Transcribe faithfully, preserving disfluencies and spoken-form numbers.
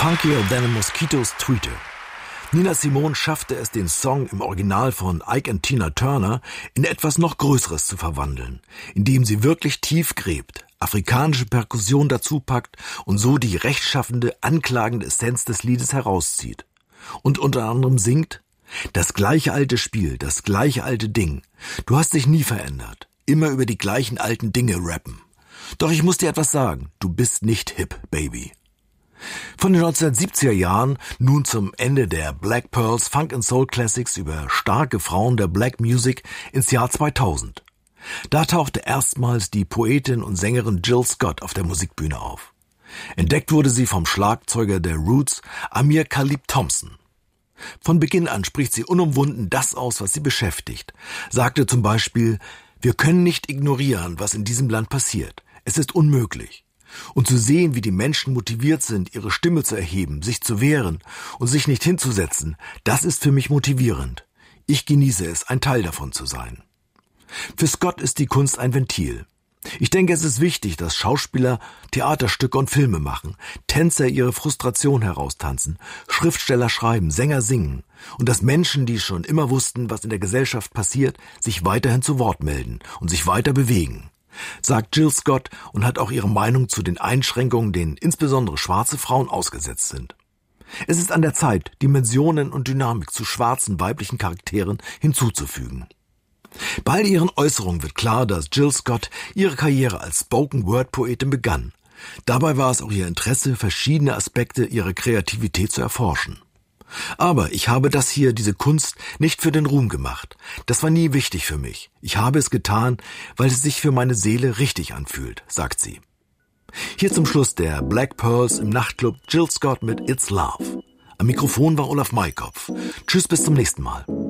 Funkier than a mosquito's tweeter. Nina Simone schaffte es, den Song im Original von Ike und Tina Turner in etwas noch Größeres zu verwandeln, indem sie wirklich tief gräbt, afrikanische Perkussion dazu packt und so die rechtschaffende, anklagende Essenz des Liedes herauszieht. Und unter anderem singt: Das gleiche alte Spiel, das gleiche alte Ding. Du hast dich nie verändert. Immer über die gleichen alten Dinge rappen. Doch ich muss dir etwas sagen. Du bist nicht hip, Baby. Von den neunzehnhundertsiebziger Jahren nun zum Ende der Black Pearls Funk and Soul Classics über starke Frauen der Black Music ins Jahr zweitausend. Da tauchte erstmals die Poetin und Sängerin Jill Scott auf der Musikbühne auf. Entdeckt wurde sie vom Schlagzeuger der Roots, Amir Khalib Thompson. Von Beginn an spricht sie unumwunden das aus, was sie beschäftigt. Sagte zum Beispiel: Wir können nicht ignorieren, was in diesem Land passiert. Es ist unmöglich. Und zu sehen, wie die Menschen motiviert sind, ihre Stimme zu erheben, sich zu wehren und sich nicht hinzusetzen, das ist für mich motivierend. Ich genieße es, ein Teil davon zu sein. Für Scott ist die Kunst ein Ventil. Ich denke, es ist wichtig, dass Schauspieler Theaterstücke und Filme machen, Tänzer ihre Frustration heraustanzen, Schriftsteller schreiben, Sänger singen und dass Menschen, die schon immer wussten, was in der Gesellschaft passiert, sich weiterhin zu Wort melden und sich weiter bewegen. Sagt Jill Scott und hat auch ihre Meinung zu den Einschränkungen, denen insbesondere schwarze Frauen ausgesetzt sind. Es ist an der Zeit, Dimensionen und Dynamik zu schwarzen weiblichen Charakteren hinzuzufügen. Bei all ihren Äußerungen wird klar, dass Jill Scott ihre Karriere als Spoken-Word-Poetin begann. Dabei war es auch ihr Interesse, verschiedene Aspekte ihrer Kreativität zu erforschen. Aber ich habe das hier, diese Kunst, nicht für den Ruhm gemacht. Das war nie wichtig für mich. Ich habe es getan, weil es sich für meine Seele richtig anfühlt, sagt sie. Hier zum Schluss der Black Pearls im Nachtclub Jill Scott mit It's Love. Am Mikrofon war Olaf Maikopf. Tschüss, bis zum nächsten Mal.